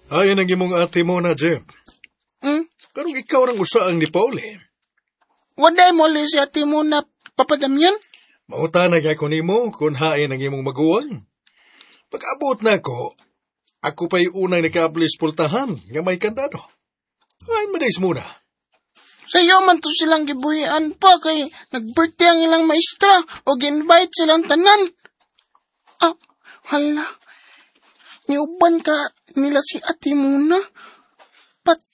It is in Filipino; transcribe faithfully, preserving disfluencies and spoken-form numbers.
Ay, ang imong ate mo na, Jeff. Hmm? Karong ikaw rang usaang ni Paul eh. Waday mo li si ate mo na papadamyan? Mauta na ako nimo kung hain ang imong maguwang. Pag-abot na ako, ako pa'y unang nakaablis pultahan nga may kandado. Ay, madays muna. Sa'yo man to silang gibuhian pa kay nag-birthday ang ilang maestra o gi-invite silang tanan. Ah, hala. Niuban ka nila si ate mo na. Pat,